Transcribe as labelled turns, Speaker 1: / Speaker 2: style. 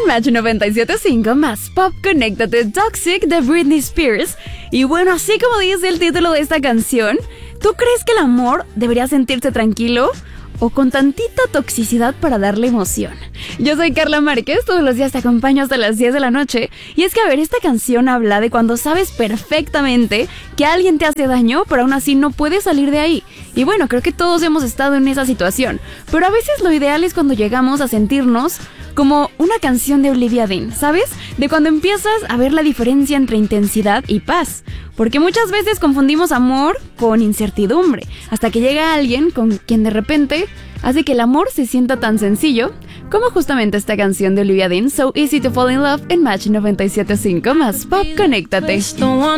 Speaker 1: Match 97.5, más pop, conéctate, Toxic de Britney Spears. Y bueno, así como dice el título de esta canción, ¿tú crees que el amor debería sentirse tranquilo o con tantita toxicidad para darle emoción? Yo soy Carla Márquez, todos los días te acompaño hasta las 10 de la noche. Y es que, a ver, esta canción habla de cuando sabes perfectamente que alguien te hace daño, pero aún así no puedes salir de ahí. Y bueno, creo que todos hemos estado en esa situación, pero a veces lo ideal es cuando llegamos a sentirnos como una canción de Olivia Dean, ¿sabes? De cuando empiezas a ver la diferencia entre intensidad y paz. Porque muchas veces confundimos amor con incertidumbre, hasta que llega alguien con quien de repente hace que el amor se sienta tan sencillo como justamente esta canción de Olivia Dean, So Easy to Fall in Love, en Match 97.5, más pop, conéctate.